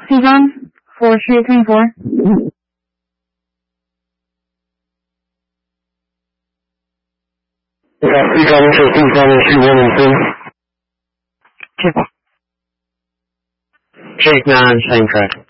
Seagon, 4334. Seagon, shoot 1 and 2. Jake 9, same track.